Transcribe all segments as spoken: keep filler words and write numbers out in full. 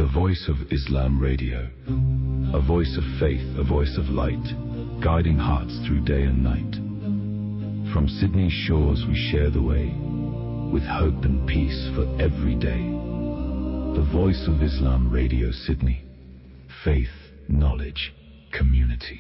The Voice of Islam Radio. A voice of faith, a voice of light, guiding hearts through day and night. From Sydney's shores we share the way, with hope and peace for every day. The Voice of Islam Radio Sydney. Faith, knowledge, community.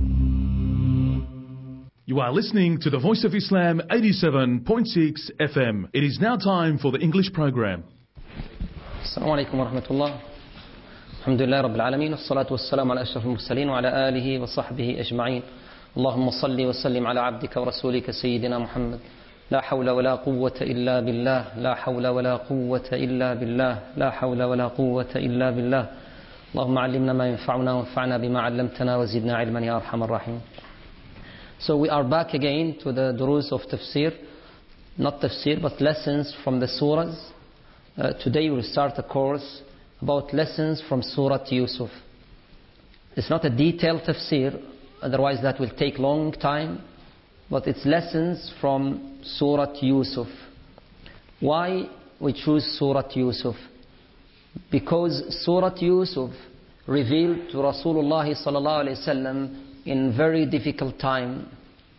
You are listening to the Voice of Islam eighty-seven point six F M. It is now time for the English program. السلام عليكم ورحمة الله. الحمد لله رب العالمين والصلاة والسلام على أشرف المرسلين وعلى آله وصحبه أجمعين. اللهم صل وسلم على عبدك ورسولك سيدنا محمد. لا حول ولا قوة إلا بالله. لا حول ولا قوة إلا بالله. لا حول ولا قوة إلا بالله. اللهم علمنا ما ينفعنا وانفعنا بما علمتنا وزدنا علما يا أرحم الراحمين. So we are back again to the durus of tafsir, not tafsir but lessons from the surahs. Uh, today we will start a course about lessons from Surah Yusuf. It's not a detailed tafsir, otherwise that will take long time, but it's lessons from Surah Yusuf. Why we choose Surah Yusuf? Because Surah Yusuf revealed to Rasulullah sallallahu alaihi wasallam in very difficult time,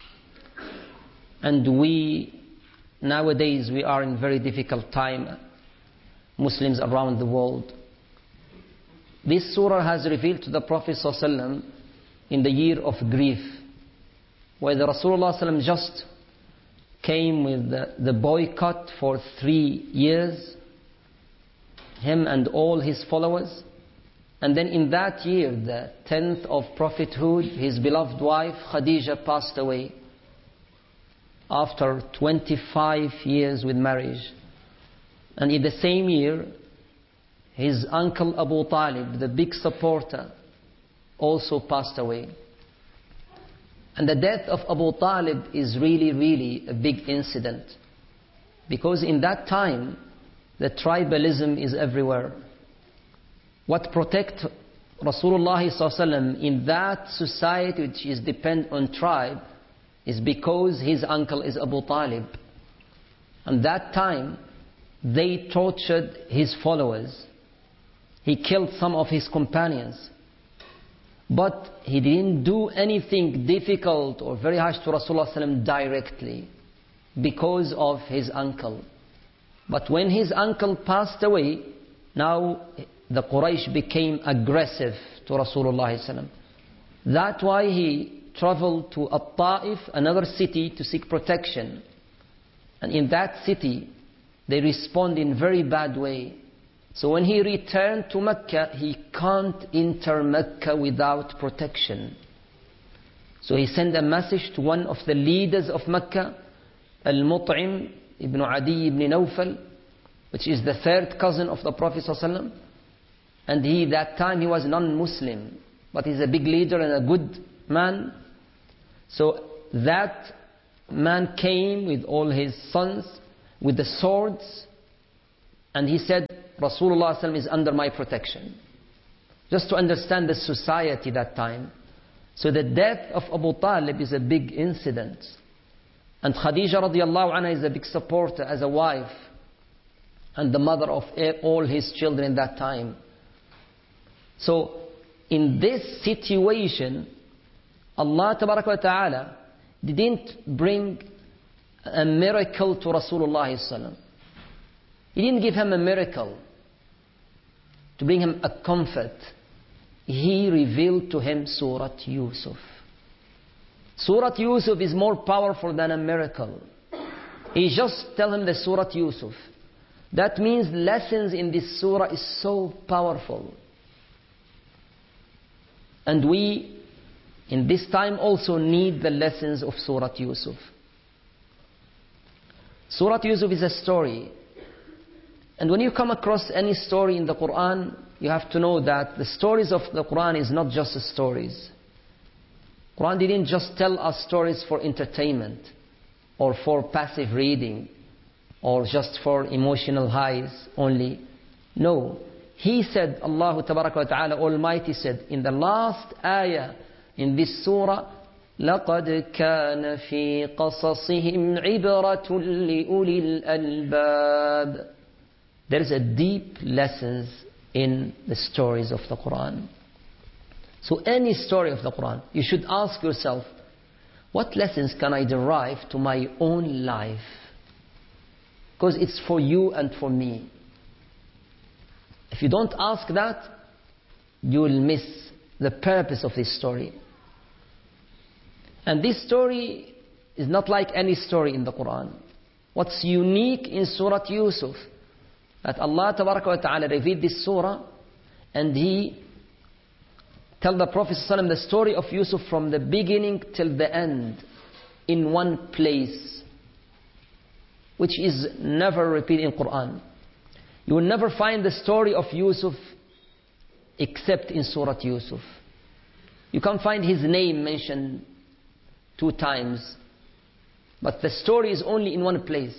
and we nowadays we are in very difficult time, Muslims around the world. This surah has revealed to the Prophet sallallahu alaihi wasallam in the year of grief, where the Rasulullah sallallahu alaihi wasallam just came with the, the boycott for three years, him and all his followers. And then in that year, the tenth of prophethood, his beloved wife Khadija passed away after twenty-five years with marriage. And in the same year, his uncle Abu Talib, the big supporter, also passed away. And the death of Abu Talib is really, really a big incident, because in that time, the tribalism is everywhere. What protect Rasulullah sallallahu alaihi wasallam in that society which is dependent on tribe is because his uncle is Abu Talib. And that time they tortured his followers. He killed some of his companions. But he didn't do anything difficult or very harsh to Rasulullah sallallahu alaihi wasallam directly because of his uncle. But when his uncle passed away, now the Quraysh became aggressive to Rasulullah sallallahu alaihi wasallam. That's why he traveled to At-Ta'if, another city, to seek protection. And in that city, they respond in very bad way. So when he returned to Mecca, he can't enter Mecca without protection. So he sent a message to one of the leaders of Mecca, Al-Mut'im ibn Adi ibn Nawfal, which is the third cousin of the Prophet sallallahu alaihi wasallam. And he, that time, he was non-Muslim, but he's a big leader and a good man. So that man came with all his sons, with the swords, and he said, Rasulullah sallallahu alaihi wasallam is under my protection. Just to understand the society that time. So the death of Abu Talib is a big incident. And Khadija radiallahu anha is a big supporter as a wife and the mother of all his children in that time. So in this situation, Allah tabaraka wa ta'ala didn't bring a miracle to Rasulullah sallallahu alaihi wasallam. He didn't give him a miracle to bring him a comfort. He revealed to him Surah Yusuf. Surah Yusuf is more powerful than a miracle. He just tell him the Surah Yusuf. That means lessons in this surah is so powerful. And we, in this time, also need the lessons of Surah Yusuf. Surah Yusuf is a story. And when you come across any story in the Quran, you have to know that the stories of the Quran is not just stories. Quran didn't just tell us stories for entertainment or for passive reading or just for emotional highs only. No. He said, Allah Tabaraka wa Ta'ala Almighty said in the last ayah in this surah, لَقَدْ كَانَ فِي قَصَصِهِمْ عِبْرَةٌ لِأُولِي الْأَلْبَابِ. There is a deep lessons in the stories of the Quran. So any story of the Quran, you should ask yourself, what lessons can I derive to my own life? Because it's for you and for me. If you don't ask that, you will miss the purpose of this story. And this story is not like any story in the Quran. What's unique in Surah Yusuf, that Allah Tabaraka wa Ta'ala revealed this surah, and He tell the Prophet ﷺ the story of Yusuf from the beginning till the end in one place, which is never repeated in Quran. You will never find the story of Yusuf except in Surah Yusuf. You can find his name mentioned two times, but the story is only in one place.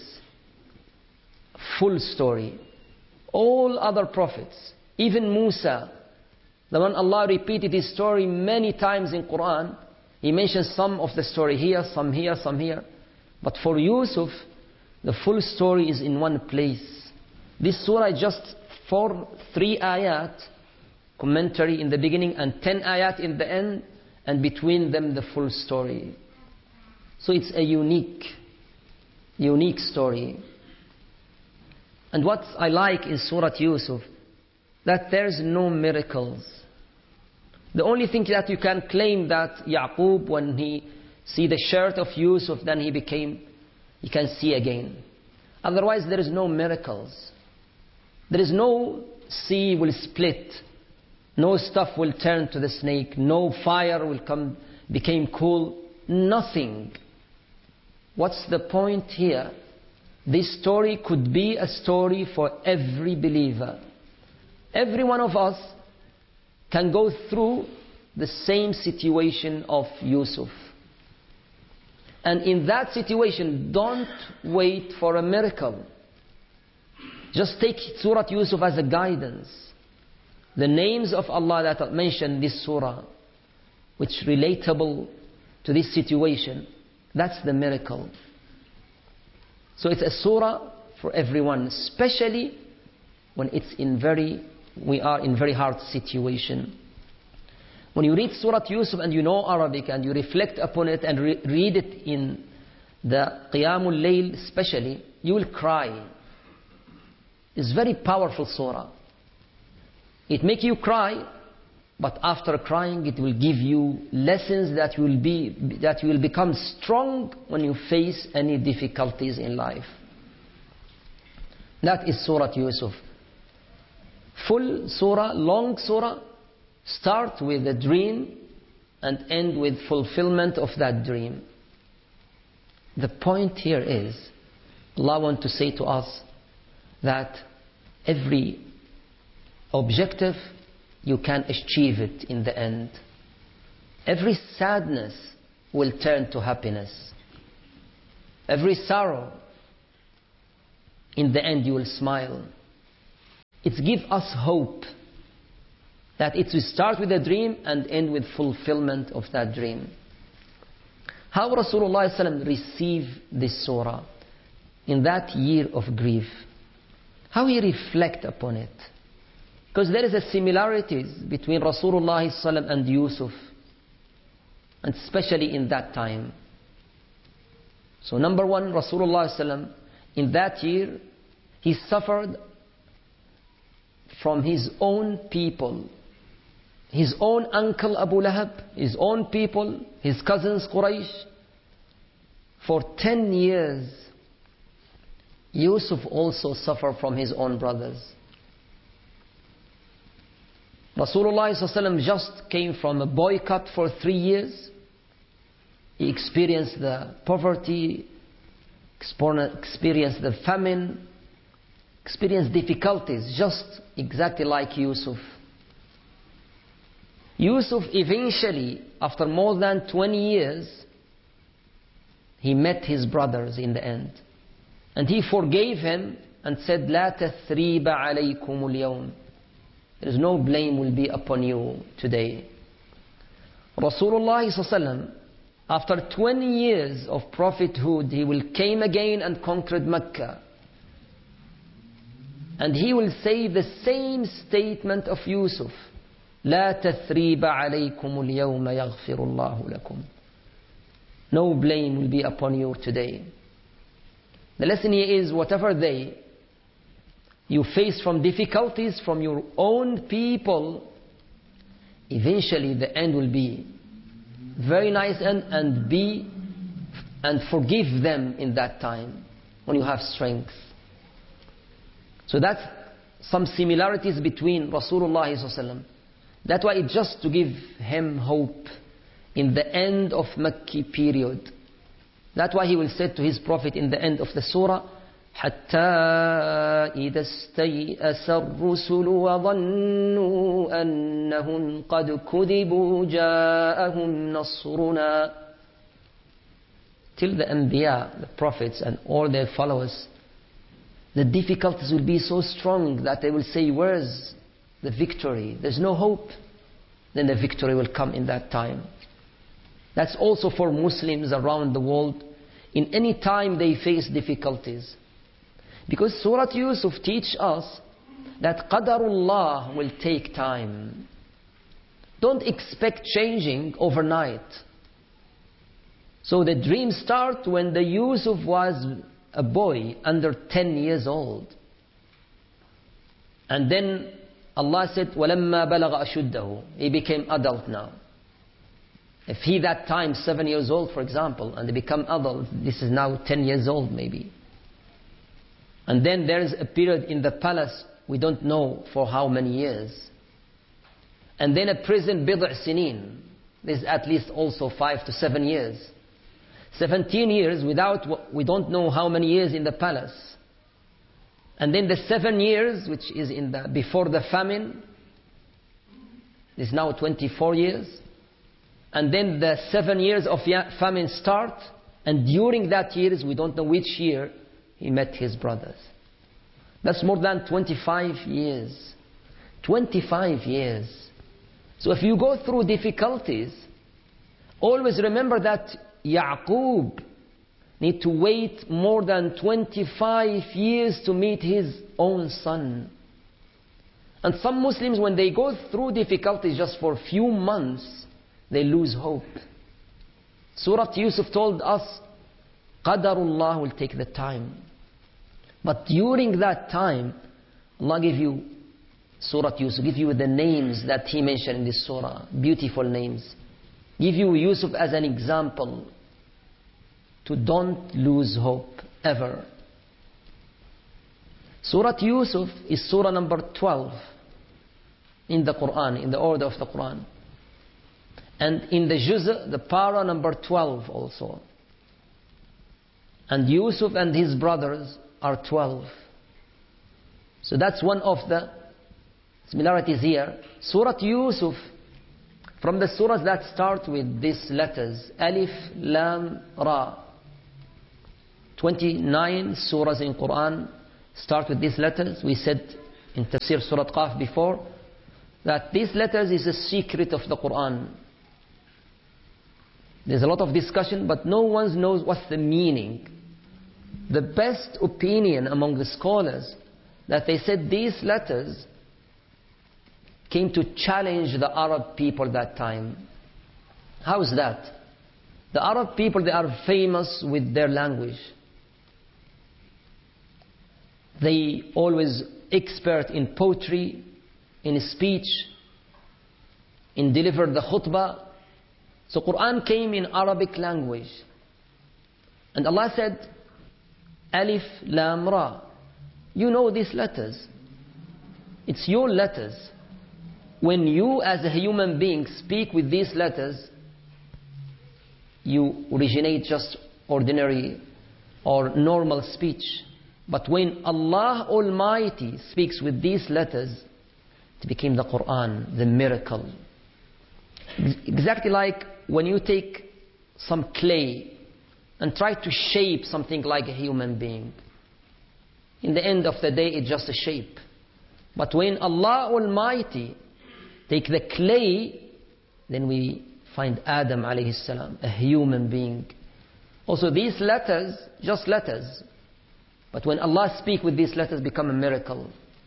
Full story. All other prophets, even Musa, the one Allah repeated his story many times in Quran, He mentions some of the story here, some here, some here. But for Yusuf, the full story is in one place. This surah is just four, three ayat, commentary in the beginning, and ten ayat in the end, and between them the full story. So it's a unique, unique story. And what I like in Surah Yusuf, that there's no miracles. The only thing that you can claim that Yaqub, when he see the shirt of Yusuf, then he became, he can see again. Otherwise there is no miracles. There is no sea will split, no stuff will turn to the snake, no fire will come, became cool, nothing. What's the point here? This story could be a story for every believer. Every one of us can go through the same situation of Yusuf. And in that situation, don't wait for a miracle. Just take Surah Yusuf as a guidance. The names of Allah that are mentioned in this surah, which relatable to this situation, that's the miracle. So it's a surah for everyone, especially when it's in very, we are in very hard situation. When you read Surah Yusuf and you know Arabic and you reflect upon it and re- read it in the Qiyamul Layl especially, you will cry. It's very powerful surah. It makes you cry, but after crying it will give you lessons that you will be, that you will become strong when you face any difficulties in life. That is Surah Yusuf. Full surah, long surah, start with a dream and end with fulfillment of that dream. The point here is, Allah wants to say to us that every objective, you can achieve it in the end. Every sadness will turn to happiness. Every sorrow, in the end you will smile. It gives us hope that it will start with a dream and end with fulfillment of that dream. How Rasulullah sallallahu alaihi wasallam received this surah in that year of grief? How he reflect upon it? Because there is a similarities between Rasulullah sallallahu alaihi wasallam and Yusuf, and especially in that time. So number one, Rasulullah sallallahu alaihi wasallam in that year, he suffered from his own people. His own uncle Abu Lahab, his own people, his cousins Quraysh. For ten years, Yusuf also suffered from his own brothers. Rasulullah sallallahu alaihi wasallam just came from a boycott for three years. He experienced the poverty, experienced the famine, experienced difficulties, just exactly like Yusuf. Yusuf eventually, after more than twenty years, he met his brothers in the end. And he forgave him and said, لا تثريب عليكم اليوم. There is no blame will be upon you today. Rasulullah sallallahu alaihi wasallam, after twenty years of prophethood, he will came again and conquered Mecca. And he will say the same statement of Yusuf. لا تثريب عليكم اليوم يغفر الله لكم. No blame will be upon you today. The lesson here is whatever day you face from difficulties from your own people, eventually the end will be very nice end, and be and forgive them in that time when you have strength. So that's some similarities between Rasulullah sallallahu alaihi wasallam. That's why it's just to give him hope in the end of Makki period. That's why he will say to his prophet in the end of the surah, حَتَّى إِذَا اسْتَيْأَسَ الرُّسُلُ وَظَنُّوا أَنَّهُمْ قَدْ كُذِبُوا جَاءَهُمْ نَصْرُنَا. Till the Anbiya, the prophets and all their followers, the difficulties will be so strong that they will say, where's the victory? There's no hope. Then the victory will come in that time. That's also for Muslims around the world in any time they face difficulties. Because Surah Yusuf teach us that Qadarullah will take time. Don't expect changing overnight. So the dream started when the Yusuf was a boy under ten years old. And then Allah said, وَلَمَّا بَلَغَ أَشُدَّهُ. He became adult now. If he that time seven years old, for example, and they become adult, this is now ten years old maybe. And then there is a period in the palace, we don't know for how many years. And then a prison, bid'a sinin. This is at least also five to seven years. Seventeen years without, we don't know how many years in the palace. And then the seven years, which is in the before the famine, is now twenty-four years. And then the seven years of famine start, and during that years, we don't know which year, he met his brothers. That's more than twenty-five years. twenty-five years. So if you go through difficulties, always remember that Ya'qub need to wait more than twenty-five years to meet his own son. And some Muslims, when they go through difficulties just for a few months, they lose hope. Surah Yusuf told us, Qadarullah will take the time. But during that time, Allah give you, Surah Yusuf, give you the names that He mentioned in this surah, beautiful names. Give you Yusuf as an example to don't lose hope ever. Surah Yusuf is surah number twelve in the Quran, in the order of the Quran. And in the Juz', the para number twelve also. And Yusuf and his brothers are twelve. So that's one of the similarities here. Surah Yusuf, from the surahs that start with these letters, Alif, Lam, Ra. twenty-nine surahs in Quran start with these letters. We said in Tafsir Surah Qaf before that these letters is a secret of the Quran. There's a lot of discussion, but no one knows what's the meaning. The best opinion among the scholars that they said these letters came to challenge the Arab people that time. How is that? The Arab people, they are famous with their language. They always expert in poetry, in speech, in deliver the khutbah. So Quran came in Arabic language. And Allah said, Alif, Lam, Ra. You know these letters. It's your letters. When you as a human being speak with these letters, you originate just ordinary or normal speech. But when Allah Almighty speaks with these letters, it became the Quran, the miracle. Exactly like when you take some clay and try to shape something like a human being. In the end of the day, it's just a shape. But when Allah Almighty take the clay, then we find Adam alayhi salam, a human being. Also these letters, just letters. But when Allah speaks with these letters, become a miracle.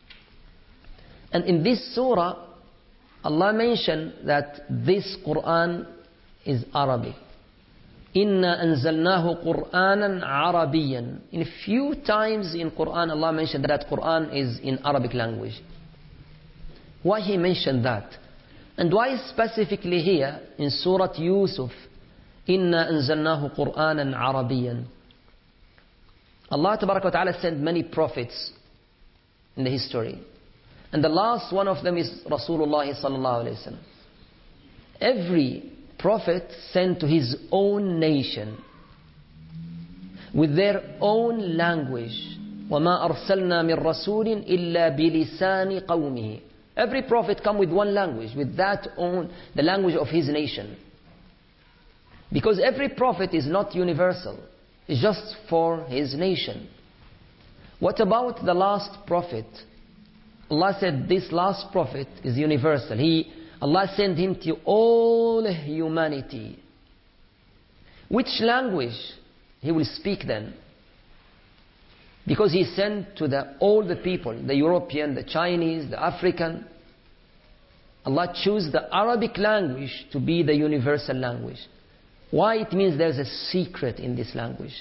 And in this surah, Allah mentioned that this Quran is Arabic. إِنَّا أَنزَلْنَاهُ قُرْآنًا عَرَبِيًّا. In a few times in Quran, Allah mentioned that Quran is in Arabic language. Why He mentioned that? And why specifically here in Surah Yusuf, إِنَّا أَنزَلْنَاهُ قُرْآنًا عَرَبِيًّا? Allah Tabaraka wa Ta'ala sent many prophets in the history. And the last one of them is Rasulullah Sallallahu Alaihi Wasallam. Every prophet sent to his own nation with their own language. وَمَا أَرْسَلْنَا مِن رَّسُولٍ إِلَّا بِلِسَانِ قَوْمِهِ. Every prophet come with one language, with that own, the language of his nation. Because every prophet is not universal. It's just for his nation. What about the last prophet? Allah said this last prophet is universal. He, Allah sent him to all humanity. Which language he will speak then? Because he sent to the, all the people, the European, the Chinese, the African. Allah chose the Arabic language to be the universal language. Why? It means there's a secret in this language.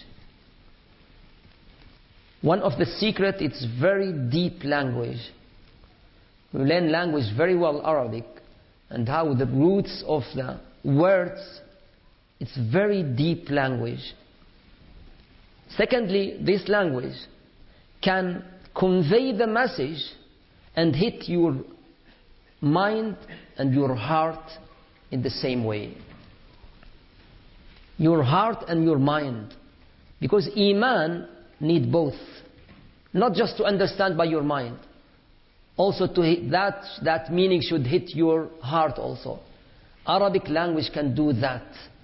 One of the secret, it's very deep language. We learn language very well, Arabic, and how the roots of the words, it's very deep language. Secondly, this language can convey the message and hit your mind and your heart in the same way. Your heart and your mind. Because Iman need both. Not just to understand by your mind. Also to hit that, that meaning should hit your heart also. Arabic language can do that.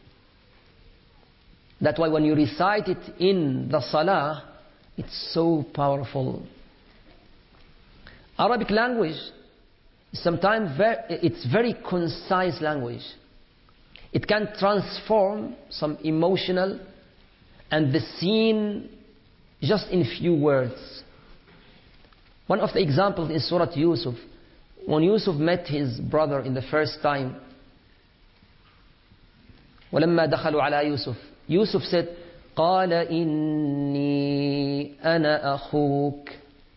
That's why when you recite it in the salah, it's so powerful. Arabic language, sometimes very, it's very concise language. It can transform some emotional and the scene just in few words. One of the examples in Surah Yusuf, when Yusuf met his brother in the first time, وَلَمَّا دَخَلُوا عَلَى يُوسُف, Yusuf said, قَالَ إِنِّي أَنَا أَخُوكَ.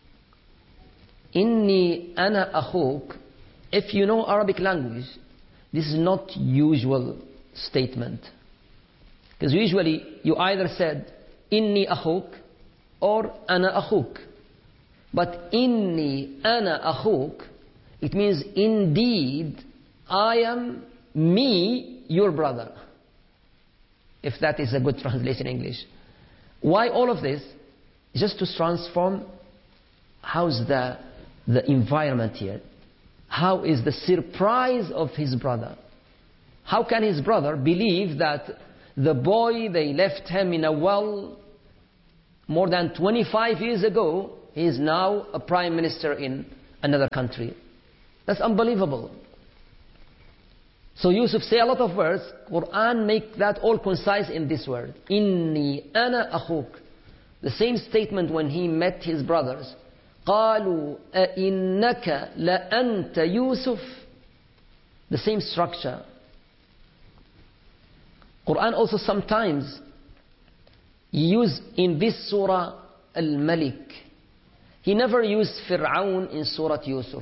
إِنِّي أَنَا أَخُوكَ. If you know Arabic language, this is not usual statement. Because usually you either said, إِنِّي أَخُوكَ or أَنَا أَخُوكَ. But إِنِّي أَنَا أَخُوكَ, it means indeed I am me, your brother. If that is a good translation in English. Why all of this? Just to transform how's the, the environment here. How is the surprise of his brother? How can his brother believe that the boy they left him in a well more than twenty-five years ago, he is now a prime minister in another country? That's unbelievable. So Yusuf say a lot of words. Quran make that all concise in this word. Inni ana akhuk. The same statement when he met his brothers. قالوا أئنك لأنت يوسف. The same structure. Quran also sometimes use in this surah Al-Malik. He never used Fir'aun in Surah Yusuf.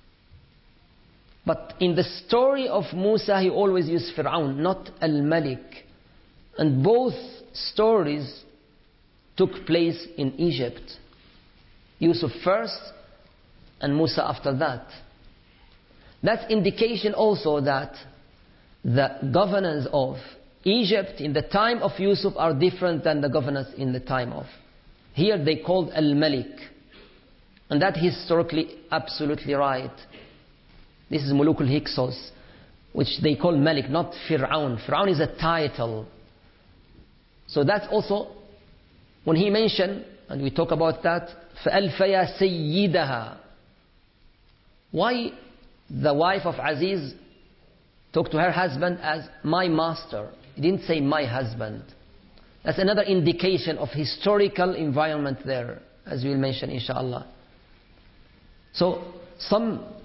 But in the story of Musa, he always used Fir'aun, not Al-Malik. And both stories took place in Egypt. Yusuf first and Musa after that. That's indication also that the governors of Egypt in the time of Yusuf are different than the governors in the time of. Here they called Al-Malik. And that historically absolutely right. This is Muluk al-Hyksos, which they call Malik, not Fir'aun. Fir'aun is a title. So that's also, when he mentioned, and we talk about that, فَأَلْفَيَا سَيِّدَهَا. Why the wife of Aziz talked to her husband as my master? He didn't say my husband. That's another indication of historical environment there, as we'll mention inshallah. So some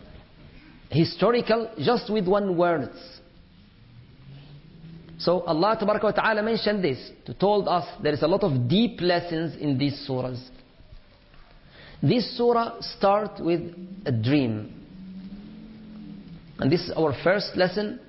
historical just with one word. So Allah Tabaraka wa Ta'ala mentioned this to told us there is a lot of deep lessons in these surahs. This surah starts with a dream. And this is our first lesson.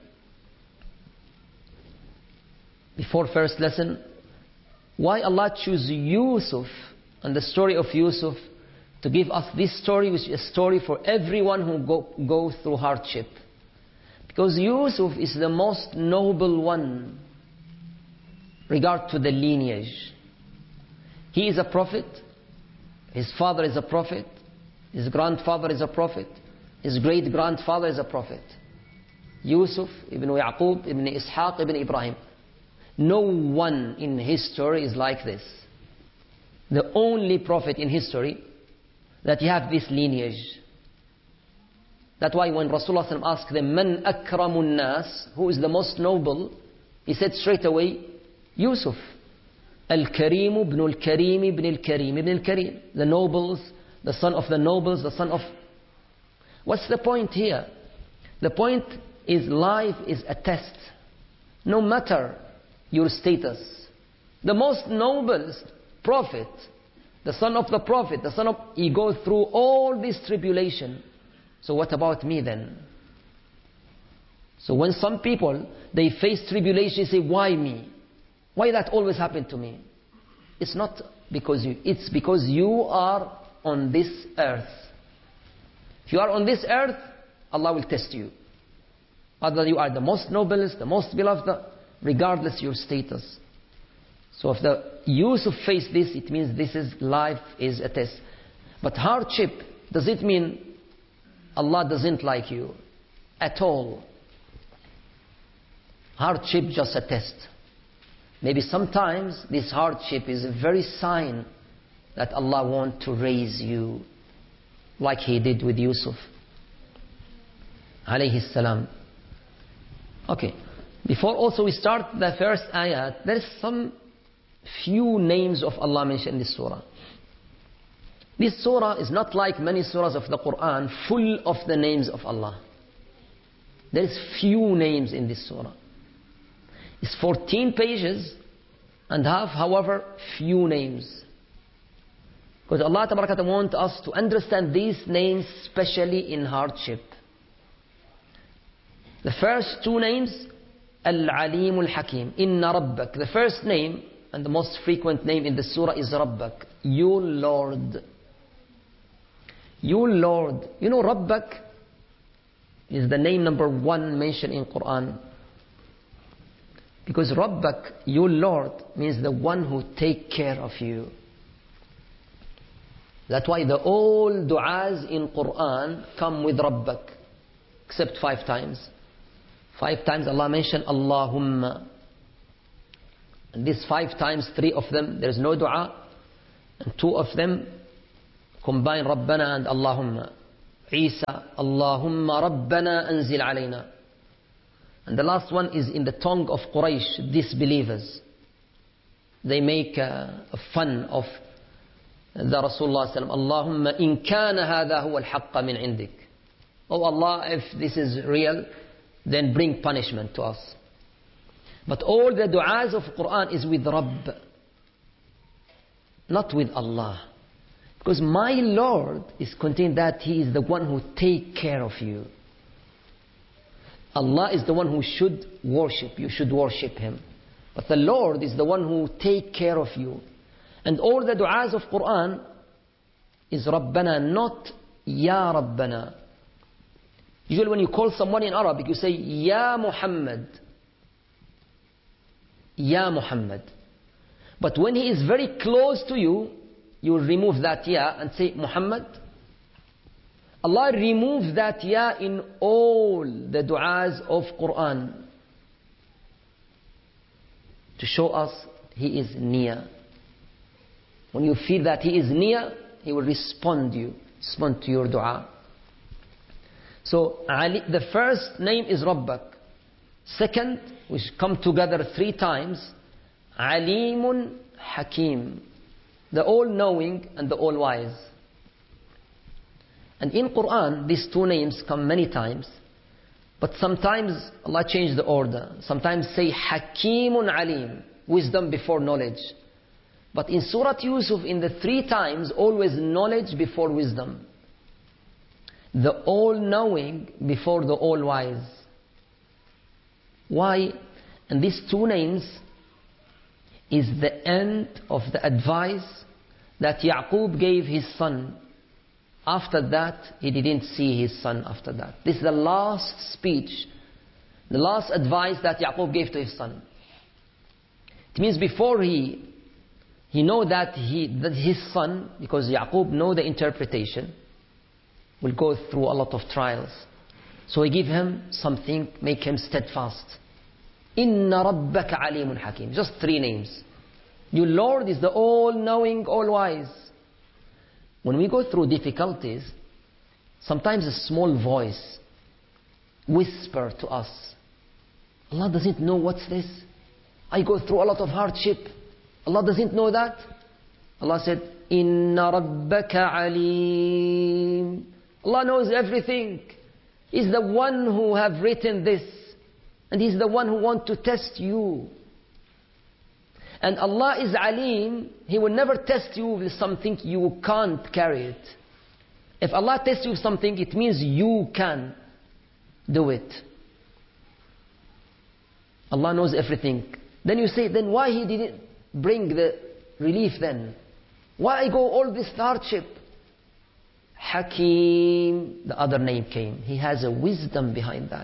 Before first lesson, why Allah chose Yusuf and the story of Yusuf to give us this story, which is a story for everyone who go, go through hardship. Because Yusuf is the most noble one regard to the lineage. He is a prophet. His father is a prophet. His grandfather is a prophet. His great-grandfather is a prophet. Yusuf, Ibn Yaqub, Ibn Ishaq, Ibn Ibrahim. No one in history is like this. The only prophet in history that you have this lineage. That's why when Rasulullah asked them, Man akramun nas, who is the most noble? He said straight away, Yusuf. Al-Karim ibn al-Karim ibn al-Karim ibn al-Karim. The nobles, the son of the nobles, the son of... What's the point here? The point is life is a test. No matter your status. The most noblest prophet, the son of the prophet, the son of... He goes through all this tribulation. So what about me then? So when some people, they face tribulation, they say, why me? Why that always happened to me? It's not because you, it's because you are on this earth. If you are on this earth, Allah will test you. Whether you are the most noblest, the most beloved, regardless your status. So if the Yusuf face this, it means this is life is a test. But hardship, does it mean Allah doesn't like you? At all. Hardship just a test. Maybe sometimes this hardship is a very sign that Allah wants to raise you, like He did with Yusuf alayhi salam. Okay. Before also we start the first ayat, there is some few names of Allah mentioned in this surah. This surah is not like many surahs of the Quran, full of the names of Allah. There is few names in this surah. It's fourteen pages and have, however, few names. Because Allah Ta'ala wants us to understand these names, especially in hardship. The first two names, Al-Alim Al-Hakim, Inna Rabbak. The first name and the most frequent name in the surah is Rabbak, your Lord. Your Lord. You know Rabbak is the name number one mentioned in Quran. Because Rabbak, your Lord, means the one who take care of you. That's why the all du'as in Quran come with Rabbak. Except five times. Five times Allah mentioned Allahumma. And these five times, three of them, there is no dua. And two of them combine Rabbana and Allahumma. Isa, Allahumma Rabbana anzil alayna. And the last one is in the tongue of Quraysh, disbelievers. They make uh, fun of the Rasulullah sallam. Allahumma in kana hadha huwa al-haqqa min indik. Oh Allah, if this is real, then bring punishment to us. But all the du'as of Quran is with Rabb, not with Allah. Because my Lord is contained that He is the one who take care of you. Allah is the one who should worship. You should worship Him. But the Lord is the one who take care of you. And all the du'as of Quran is Rabbana, not Ya Rabbana. Usually when you call someone in Arabic, you say Ya Muhammad. Ya Muhammad. But when he is very close to you, you will remove that Ya and say Muhammad. Allah removes that Ya in all the du'as of Quran to show us He is near. When you feel that He is near, He will respond you, respond to your dua. So Ali, the first name is Rabbak. Second, which come together three times, Alimun Hakim, the all-knowing and the all-wise. And in Quran, these two names come many times. But sometimes Allah changed the order. Sometimes say Hakimun Alim, wisdom before knowledge. But in Surah Yusuf, in the three times, always knowledge before wisdom. The all-knowing before the all-wise. Why? And these two names is the end of the advice that Yaqub gave his son. After that, he didn't see his son after that. This is the last speech, the last advice that Yaqub gave to his son. It means before he he know that he that his son, because Yaqub know the interpretation, will go through a lot of trials. So he give him something, make him steadfast. Inna rabbaka alimun hakim. Just three names. Your Lord is the all-knowing, all-wise. When we go through difficulties, sometimes a small voice whisper to us, Allah doesn't know what's this. I go through a lot of hardship. Allah doesn't know that. Allah said, Inna rabbaka alim. Allah knows everything. He's the one who have written this. And He's the one who wants to test you. And Allah is alim. He will never test you with something you can't carry it. If Allah tests you with something, it means you can do it. Allah knows everything. Then you say, then why He didn't bring the relief then? Why I go all this hardship? Hakim, the other name came. He has a wisdom behind that.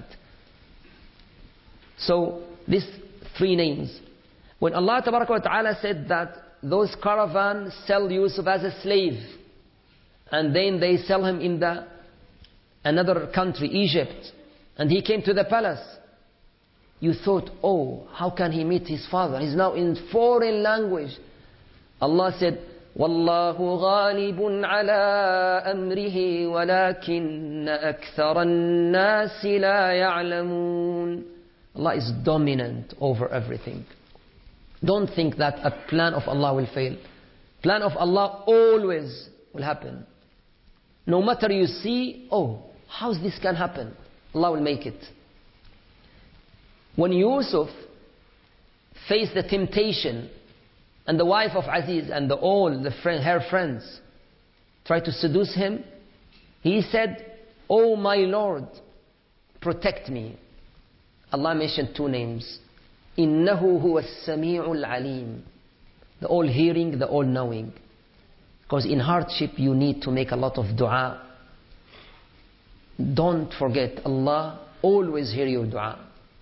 So, these three names. When Allah Tabaraka wa Ta'ala said that those caravans sell Yusuf as a slave, and then they sell him in the another country, Egypt, and he came to the palace, you thought, oh, how can he meet his father? He's now in foreign language. Allah said, وَاللَّهُ غَالِبٌ عَلَىٰ أَمْرِهِ وَلَكِنَّ أَكْثَرَ النَّاسِ لَا يَعْلَمُونَ. Allah is dominant over everything. Don't think that a plan of Allah will fail. Plan of Allah always will happen. No matter you see, oh, how's this can happen? Allah will make it. When Yusuf faced the temptation, and the wife of Aziz and the, all the friend, her friends tried to seduce him, he said, oh my Lord, protect me. Allah mentioned two names. Innahu huwa as-sami'ul alim. The all-hearing, the all-knowing. Because in hardship you need to make a lot of dua. Don't forget, Allah always hear your dua.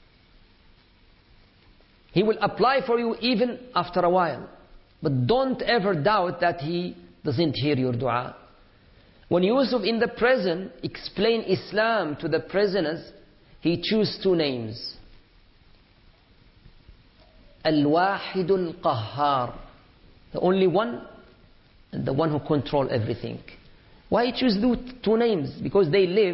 He will apply for you even after a while. But don't ever doubt that He doesn't hear your dua. When Yusuf in the prison explained Islam to the prisoners, he chose two names. Al-Wahidul Qahhar. The only one, and the one who controls everything. Why he chose two names? Because they live